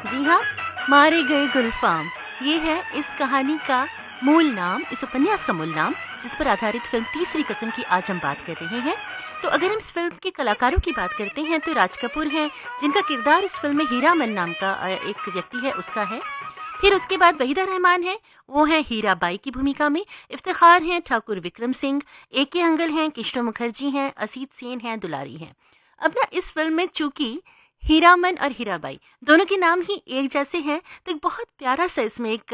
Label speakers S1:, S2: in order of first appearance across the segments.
S1: जी हाँ, मारे गए गुलफाम, ये है इस कहानी का मूल नाम, इस उपन्यास का मूल नाम, जिस पर आधारित फ़िल्म तीसरी कसम की आज हम बात कर रहे हैं। तो अगर हम इस फ़िल्म के कलाकारों की बात करते हैं तो राज कपूर हैं, जिनका किरदार इस फ़िल्म में हीरामन नाम का एक व्यक्ति है, उसका है। फिर उसके बाद वहीदा रहमान है, वो हैं हीराबाई की भूमिका में। इफ्तिखार हैं ठाकुर विक्रम सिंह, ए.के. अंगल हैं, कृष्ण मुखर्जी हैं, असीत सेन हैं, दुलारी हैं। अब ना इस फ़िल्म में चूँकि हीरामन और हीराबाई दोनों के नाम ही एक जैसे हैं, तो एक बहुत प्यारा-सा इसमें एक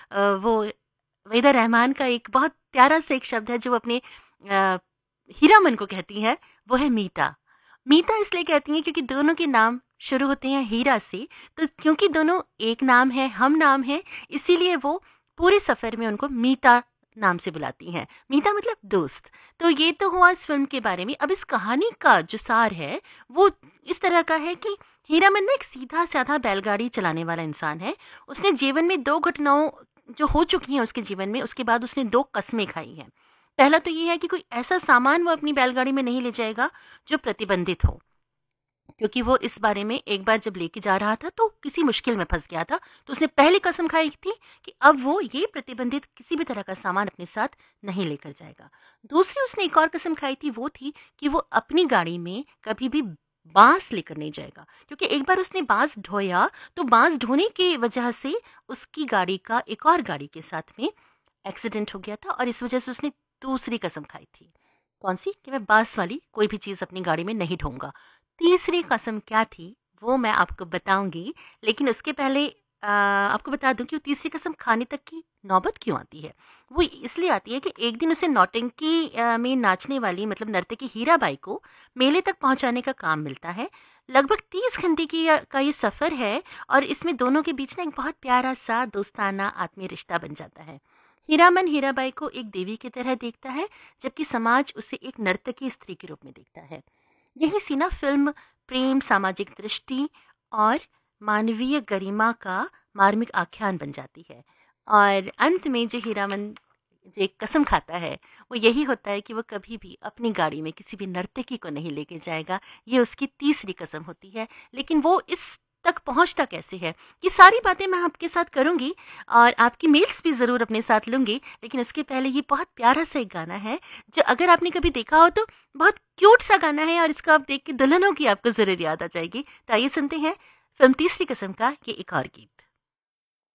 S1: वो वहीदा रहमान का एक बहुत प्यारा-सा एक शब्द है जो अपने अ, हीरामन को कहती हैं, वो है मीता। मीता इसलिए कहती हैं क्योंकि दोनों के नाम शुरू होते हैं हीरा से, तो क्योंकि दोनों एक नाम है, हम नाम हैं, इसीलिए वो पूरे सफ़र में उनको मीता नाम से बुलाती हैं। मीता मतलब दोस्त। तो ये तो हुआ इस फ़िल्म के बारे में। अब इस कहानी का जो सार है, वो इस तरह का है कि हीरामन ना एक सीधा-साधा बैलगाड़ी चलाने वाला इंसान है। उसने जीवन में 2 घटनाओं जो हो चुकी हैं उसके जीवन में, उसके बाद उसने 2 कस्में खाई हैं। पहला तो ये है कि कोई ऐसा सामान वो अपनी बैलगाड़ी में नहीं ले जाएगा जो प्रतिबंधित हो। क्योंकि वो इस बारे में एक बार जब लेके जा रहा था तो किसी मुश्किल में फँस गया था। तो उसने पहली कसम खाई थी कि अब वो ये प्रतिबंधित किसी भी तरह का सामान अपने साथ नहीं लेकर जाएगा। दूसरी उसने एक और कसम खाई थी, वो थी कि वो अपनी गाड़ी में कभी भी बाँस लेकर नहीं जाएगा। क्योंकि एक बार उसने बाँस ढोया, तो बाँस ढोने की वजह से उसकी गाड़ी का एक और गाड़ी के साथ में एक्सीडेंट हो गया था और इस वजह से उसने दूसरी कसम खाई थी। कौन-सी? कि मैं बाँस वाली कोई भी चीज़ अपनी गाड़ी में नहीं ढोऊँगा। तीसरी कसम क्या थी, वो मैं आपको बताऊँगी, लेकिन उसके पहले आपको बता दूँ कि वो तीसरी कसम खाने तक की नौबत क्यों आती है? वो इसलिए आती है कि एक दिन उसे नौटंकी में नाचने वाली मतलब नर्तकी हीराबाई को मेले तक पहुँचाने का काम मिलता है। लगभग 30 घंटे का ये सफ़र है और इसमें दोनों के बीच ना एक बहुत प्यारा-सा दोस्ताना आत्मीय रिश्ता बन जाता है। हीरामन हीराबाई को एक देवी की तरह देखता है, जबकि समाज उसे एक नर्तकी स्त्री के रूप में देखता है। यही सी ना फ़िल्म प्रेम, सामाजिक दृष्टि और मानवीय गरिमा का मार्मिक आख्यान बन जाती है। और अंत में जो हीरामन जो एक कसम खाता है, वो यही होता है कि वो कभी भी अपनी गाड़ी में किसी भी नर्तकी को नहीं लेके जाएगा। ये उसकी तीसरी कसम होती है। लेकिन वो इस तक पहुँचता कैसे है? ये सारी बातें मैं आपके साथ करूँगी और आपकी मेल्स भी ज़रूर अपने साथ लूँगी। लेकिन उसके पहले ये बहुत प्यारा-सा एक गाना है, जो अगर आपने कभी देखा हो तो बहुत क्यूट सा गाना है और इसको आप देख के दुल्हनों की आपको ज़रूर याद आ जाएगी। तो आइए सुनते हैं फ़िल्म तीसरी कसम का ये एक और गीत।